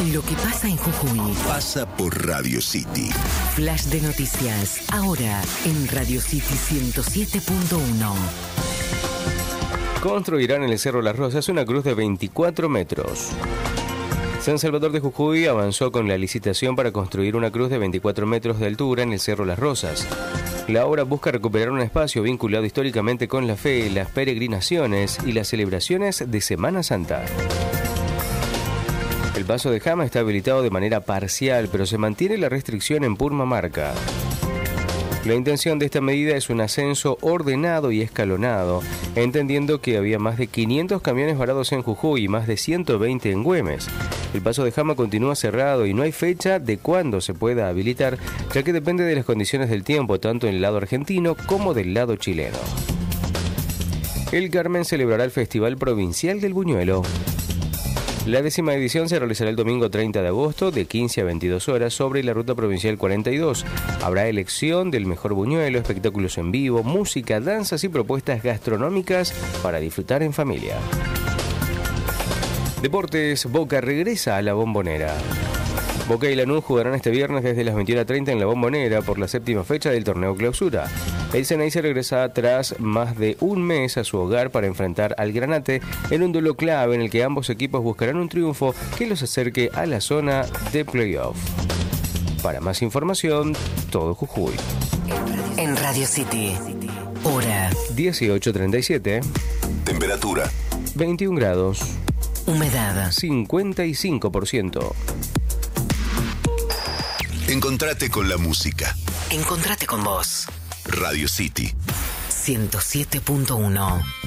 Lo que pasa en Jujuy pasa por Radio City. Flash de noticias, ahora en Radio City 107.1. Construirán en el Cerro Las Rosas una cruz de 24 metros. San Salvador de Jujuy avanzó con la licitación para construir una cruz de 24 metros de altura en el Cerro Las Rosas. La obra busca recuperar un espacio vinculado históricamente con la fe, las peregrinaciones y las celebraciones de Semana Santa. El paso de Jama está habilitado de manera parcial, pero se mantiene la restricción en Purmamarca. La intención de esta medida es un ascenso ordenado y escalonado, entendiendo que había más de 500 camiones varados en Jujuy y más de 120 en Güemes. El paso de Jama continúa cerrado y no hay fecha de cuándo se pueda habilitar, ya que depende de las condiciones del tiempo, tanto en el lado argentino como del lado chileno. El Carmen celebrará el Festival Provincial del Buñuelo. La 10ª edición se realizará el domingo 30 de agosto de 15 a 22 horas sobre la Ruta Provincial 42. Habrá elección del mejor buñuelo, espectáculos en vivo, música, danzas y propuestas gastronómicas para disfrutar en familia. Deportes, Boca regresa a la Bombonera. Boca y Lanús jugarán este viernes desde las 21:30 en la Bombonera por la 7ª fecha del torneo Clausura. El Ceneice regresa tras más de un mes a su hogar para enfrentar al Granate en un duelo clave en el que ambos equipos buscarán un triunfo que los acerque a la zona de playoff. Para más información, todo Jujuy. En Radio City, hora 18:37. Temperatura 21 grados. Humedad 55%. Encontrate con la música. Encontrate con vos. Radio City 107.1.